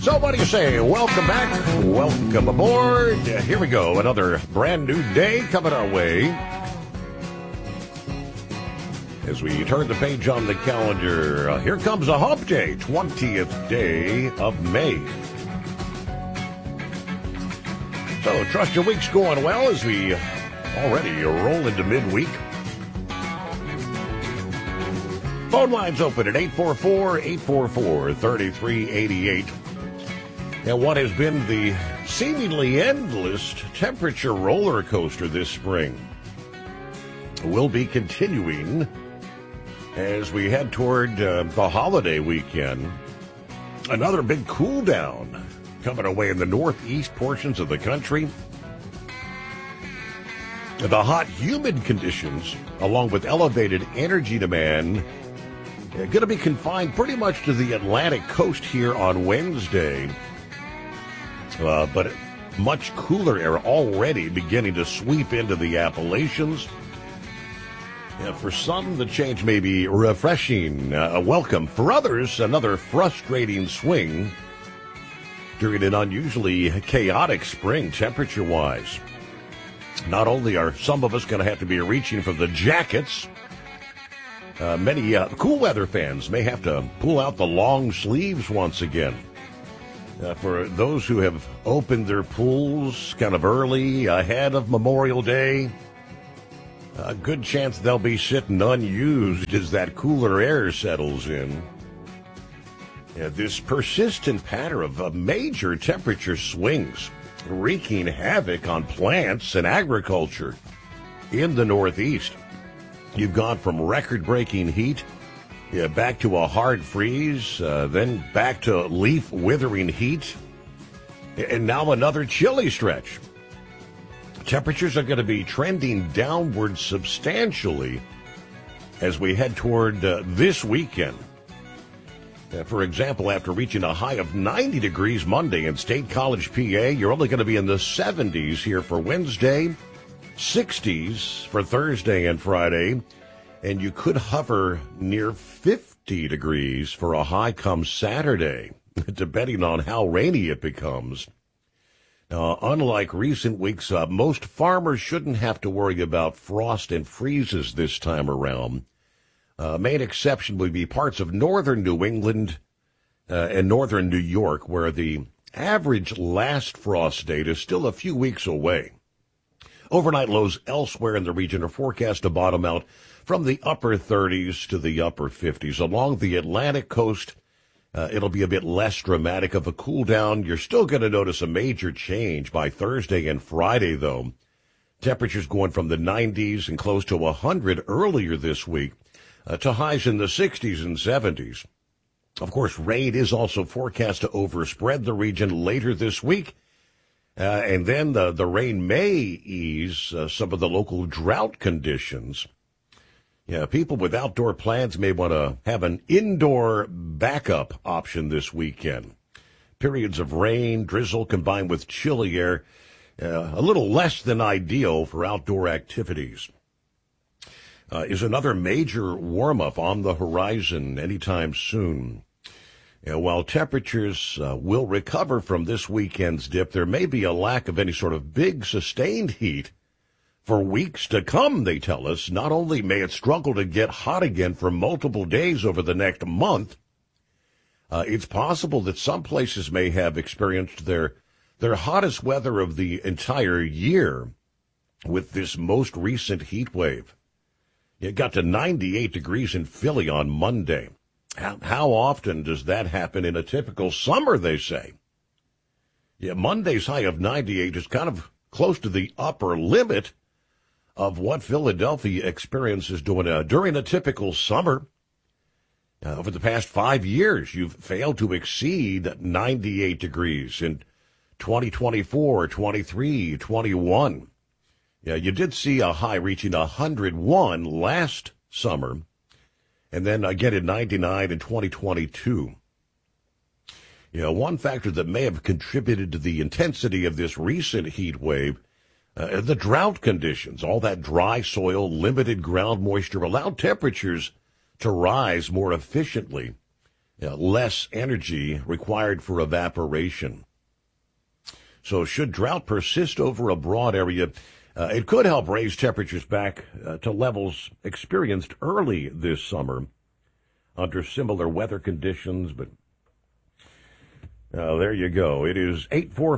So what do you say? Welcome back. Welcome aboard. Here we go. Another brand new day coming our way. As we turn the page on the calendar, here comes a hump day, 20th day of May. So trust your week's going well as we already roll into midweek. Phone lines open at 844-844-3388. And what has been the seemingly endless temperature roller coaster this spring will be continuing as we head toward the holiday weekend. Another big cool down coming away in the northeast portions of the country. The hot, humid conditions, along with elevated energy demand, going to be confined pretty much to the Atlantic coast here on Wednesday. But much cooler air already beginning to sweep into the Appalachians. For some, the change may be refreshing, a welcome. For others, another frustrating swing during an unusually chaotic spring temperature-wise. Not only are some of us going to have to be reaching for the jackets, many cool weather fans may have to pull out the long sleeves once again. For those who have opened their pools kind of early ahead of Memorial Day, a good chance they'll be sitting unused as that cooler air settles in. This persistent pattern of major temperature swings wreaking havoc on plants and agriculture in the Northeast. You've gone from record-breaking heat back to a hard freeze, then back to leaf-withering heat, and now another chilly stretch. Temperatures are going to be trending downward substantially as we head toward this weekend. For example, after reaching a high of 90 degrees Monday in State College, PA, you're only going to be in the 70s here for Wednesday, 60s for Thursday and Friday, and you could hover near 50 degrees for a high come Saturday, depending on how rainy it becomes. Now, unlike recent weeks, most farmers shouldn't have to worry about frost and freezes this time around. Main exception would be parts of northern New England and northern New York, where the average last frost date is still a few weeks away. Overnight lows elsewhere in the region are forecast to bottom out from the upper 30s to the upper 50s. Along the Atlantic coast, it'll be a bit less dramatic of a cool down. You're still going to notice a major change by Thursday and Friday, though. Temperatures going from the 90s and close to 100 earlier this week to highs in the 60s and 70s. Of course, rain is also forecast to overspread the region later this week. And then the rain may ease some of the local drought conditions. People with outdoor plans may want to have an indoor backup option this weekend. Periods of rain, drizzle combined with chilly air, a little less than ideal for outdoor activities. Is another major warm-up on the horizon anytime soon. While temperatures will recover from this weekend's dip, there may be a lack of any sort of big sustained heat for weeks to come, they tell us. Not only may it struggle to get hot again for multiple days over the next month, it's possible that some places may have experienced their hottest weather of the entire year with this most recent heat wave. It got to 98 degrees in Philly on Monday. How often does that happen in a typical summer, they say? Monday's high of 98 is kind of close to the upper limit of what Philadelphia experiences during a typical summer. Over the past 5 years, you've failed to exceed 98 degrees in 2024, 23, 21. You did see a high reaching 101 last summer, and then again at 99 in 2022. One factor that may have contributed to the intensity of this recent heat wave, the drought conditions. All that dry soil, limited ground moisture allowed temperatures to rise more efficiently. less energy required for evaporation. So should drought persist over a broad area, it could help raise temperatures back to levels experienced early this summer under similar weather conditions. But there you go. It is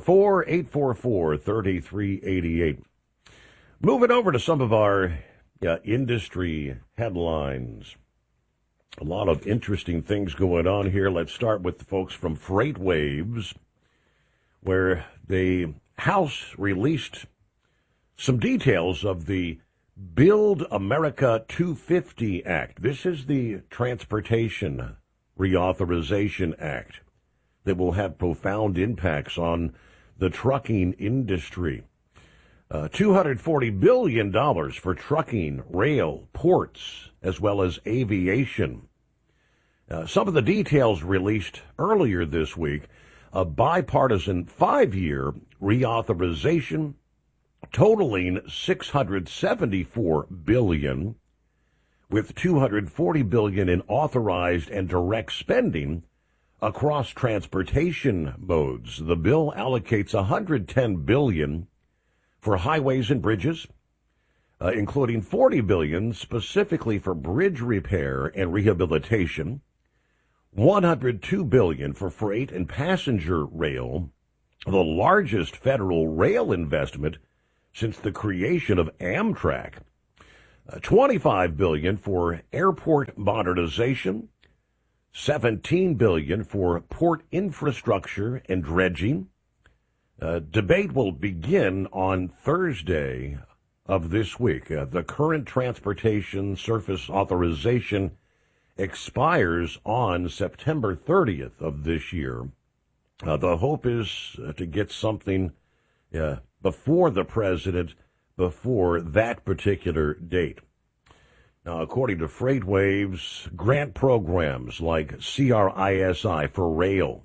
844-844-3388. Moving over to some of our industry headlines. A lot of interesting things going on here. Let's start with the folks from FreightWaves, where the House released some details of the Build America 250 Act. This is the Transportation Reauthorization Act that will have profound impacts on the trucking industry. $240 billion for trucking, rail, ports, as well as aviation. Some of the details released earlier this week, a bipartisan 5-year reauthorization totaling $674 billion, with $240 billion in authorized and direct spending across transportation modes. The bill allocates $110 billion for highways and bridges, including $40 billion specifically for bridge repair and rehabilitation, $102 billion for freight and passenger rail, the largest federal rail investment since the creation of Amtrak, $25 billion for airport modernization, $17 billion for port infrastructure and dredging. Debate will begin on Thursday of this week. The current transportation surface authorization expires on September 30th of this year. The hope is to get something before the president, before that particular date. Now, according to FreightWaves, grant programs like CRISI for rail,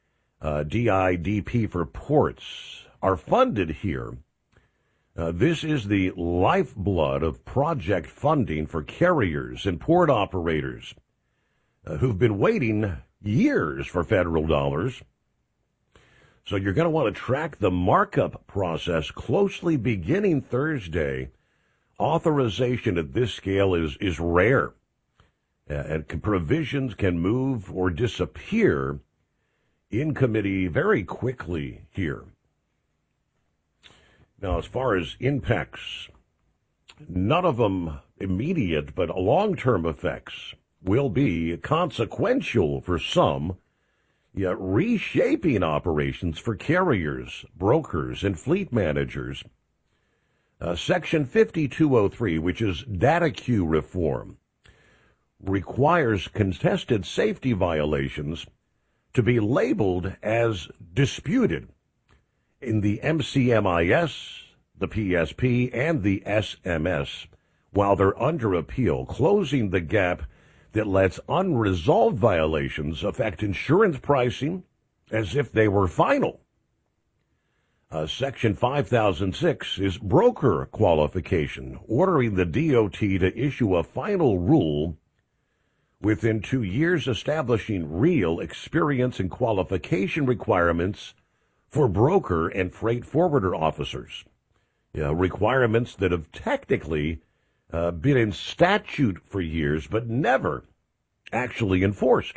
DIDP for ports are funded here. This is the lifeblood of project funding for carriers and port operators who've been waiting years for federal dollars. So you're going to want to track the markup process closely beginning Thursday. Authorization at this scale is rare, and provisions can move or disappear in committee very quickly here. Now, as far as impacts, none of them immediate, but long-term effects will be consequential for some, yet reshaping operations for carriers, brokers, and fleet managers. Section 5203, which is data queue reform, requires contested safety violations to be labeled as disputed in the MCMIS, the PSP, and the SMS while they're under appeal, closing the gap that lets unresolved violations affect insurance pricing as if they were final. Section 5006 is broker qualification, ordering the DOT to issue a final rule within 2 years establishing real experience and qualification requirements for broker and freight forwarder officers. Requirements that have technically been in statute for years but never actually enforced.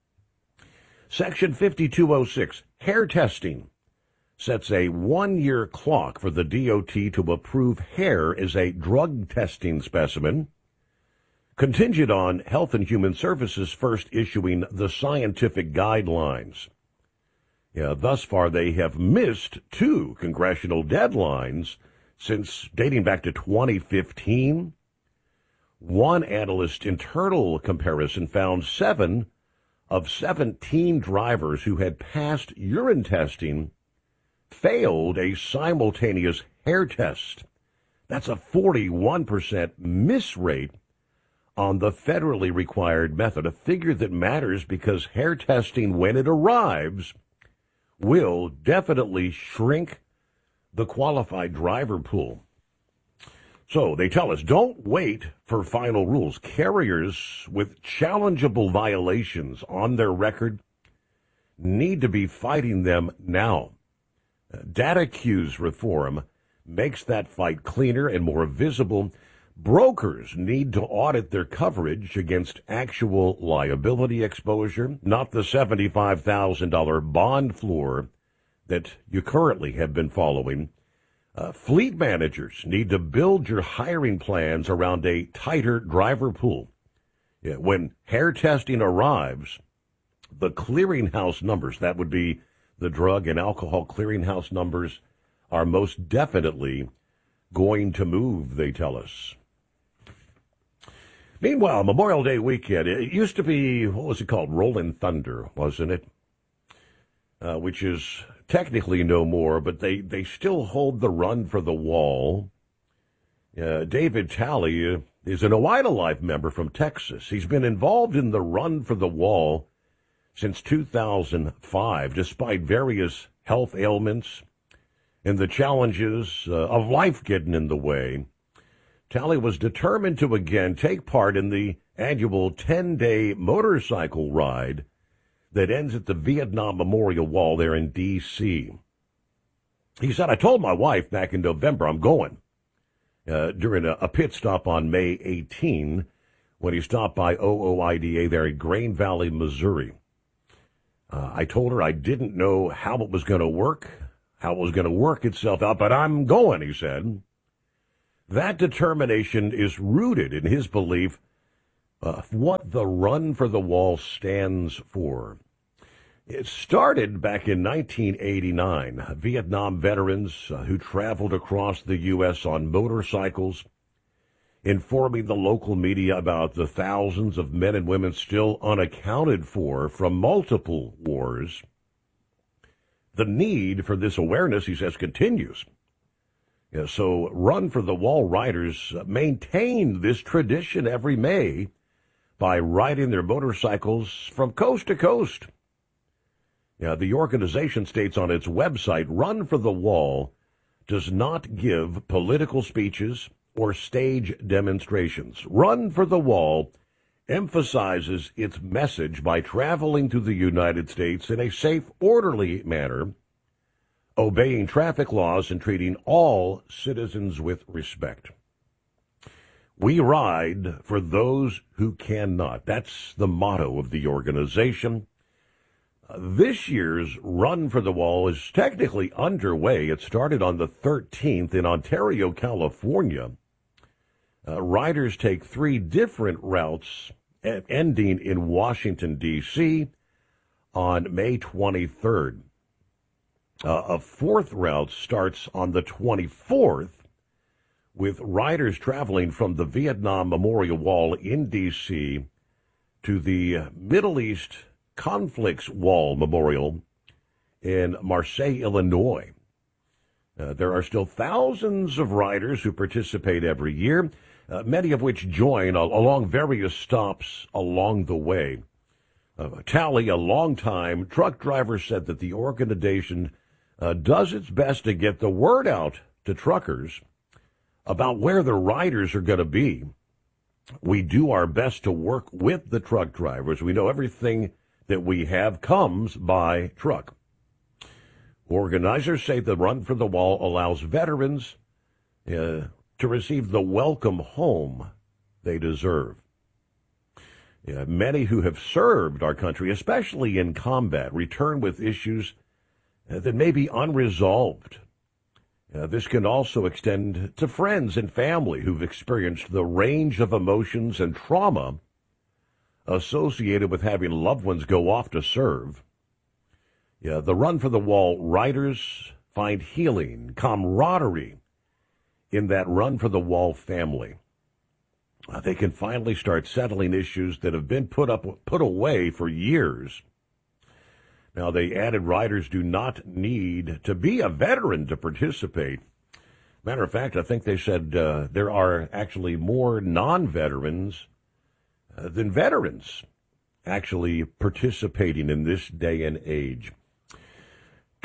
Section 5206, hair testing, sets a 1-year clock for the DOT to approve hair as a drug testing specimen, contingent on Health and Human Services first issuing the scientific guidelines. Thus far, they have missed 2 congressional deadlines since dating back to 2015. One analyst internal comparison found 7 of 17 drivers who had passed urine testing failed a simultaneous hair test. That's a 41% miss rate on the federally required method, a figure that matters because hair testing, when it arrives, will definitely shrink the qualified driver pool. So they tell us, don't wait for final rules. Carriers with challengeable violations on their record need to be fighting them now. Data queues reform makes that fight cleaner and more visible. Brokers need to audit their coverage against actual liability exposure, not the $75,000 bond floor that you currently have been following. Fleet managers need to build your hiring plans around a tighter driver pool. When hair testing arrives, the clearinghouse numbers, that would be the drug and alcohol clearinghouse numbers, are most definitely going to move, they tell us. Meanwhile, Memorial Day weekend, it used to be, what was it called, Rolling Thunder, wasn't it? Which is technically no more, but they still hold the Run for the Wall. David Talley is an Oida Life member from Texas. He's been involved in the Run for the Wall since 2005, despite various health ailments and the challenges of life getting in the way. Talley was determined to again take part in the annual 10-day motorcycle ride that ends at the Vietnam Memorial Wall there in D.C. He said, I told my wife back in November I'm going during a pit stop on May 18 when he stopped by OOIDA there in Grain Valley, Missouri. I told her I didn't know how it was going to work, how it was going to work itself out, but I'm going, he said. That determination is rooted in his belief of what the Run for the Wall stands for. It started back in 1989. Vietnam veterans who traveled across the U.S. on motorcycles, informing the local media about the thousands of men and women still unaccounted for from multiple wars. The need for this awareness, he says, continues. So Run for the Wall riders maintain this tradition every May by riding their motorcycles from coast to coast. The organization states on its website, Run for the Wall does not give political speeches or stage demonstrations. Run for the Wall emphasizes its message by traveling through the United States in a safe, orderly manner, obeying traffic laws and treating all citizens with respect. We ride for those who cannot. That's the motto of the organization. This year's Run for the Wall is technically underway. It started on the 13th in Ontario, California. Riders take 3 different routes, ending in Washington, D.C. on May 23rd. A 4th route starts on the 24th, with riders traveling from the Vietnam Memorial Wall in D.C. to the Middle East Conflicts Wall Memorial in Marseille, Illinois. There are still thousands of riders who participate every year, many of which join along various stops along the way. Talley, a longtime truck driver, said that the organization does its best to get the word out to truckers about where the riders are going to be. We do our best to work with the truck drivers. We know everything that we have comes by truck. Organizers say the Run for the Wall allows veterans to receive the welcome home they deserve. Many who have served our country, especially in combat, return with issues that may be unresolved. This can also extend to friends and family who've experienced the range of emotions and trauma associated with having loved ones go off to serve. The Run for the Wall riders find healing, camaraderie in that Run for the Wall family. They can finally start settling issues that have been put away for years. Now, they added riders do not need to be a veteran to participate. Matter of fact, I think they said there are actually more non-veterans than veterans actually participating in this day and age.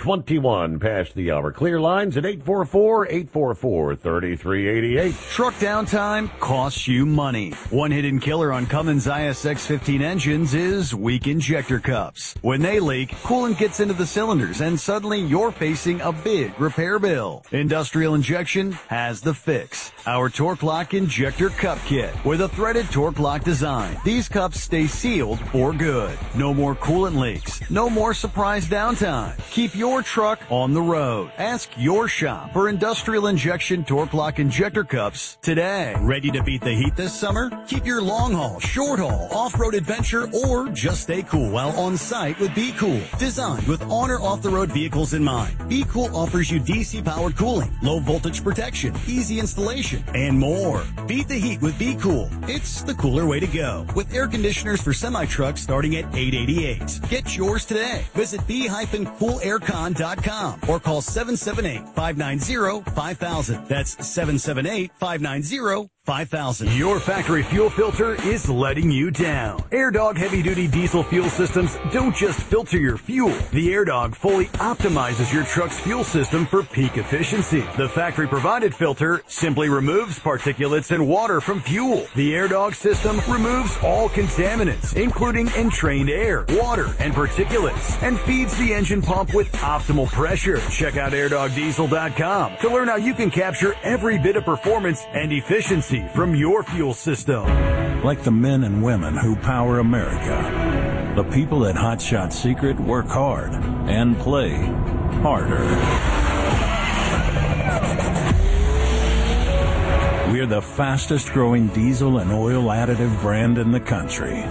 21 past the hour. Clear lines at 844-844-3388. Truck downtime costs you money. One hidden killer on Cummins ISX-15 engines is weak injector cups. When they leak, coolant gets into the cylinders and suddenly you're facing a big repair bill. Industrial Injection has the fix. Our Torque Lock Injector Cup Kit with a threaded Torque Lock design. These cups stay sealed for good. No more coolant leaks. No more surprise downtime. Keep your truck on the road. Ask your shop for Industrial Injection Torque Lock Injector Cups today. Ready to beat the heat this summer? Keep your long haul, short haul, off-road adventure, or just stay cool while on site with Be Cool. Designed with on or off-the-road vehicles in mind, Be Cool offers you DC-powered cooling, low voltage protection, easy installation, and more. Beat the heat with Be Cool. It's the cooler way to go. With air conditioners for semi-trucks starting at $888. Get yours today. Visit b-coolaircon.com or call 778-590-5000. That's 778-590-5000. Your factory fuel filter is letting you down. AirDog heavy-duty diesel fuel systems don't just filter your fuel. The AirDog fully optimizes your truck's fuel system for peak efficiency. The factory-provided filter simply removes particulates and water from fuel. The AirDog system removes all contaminants, including entrained air, water, and particulates, and feeds the engine pump with optimal pressure. Check out airdogdiesel.com to learn how you can capture every bit of performance and efficiency from your fuel system. Like the men and women who power America, the people at Hot Shot Secret work hard and play harder. We're the fastest growing diesel and oil additive brand in the country.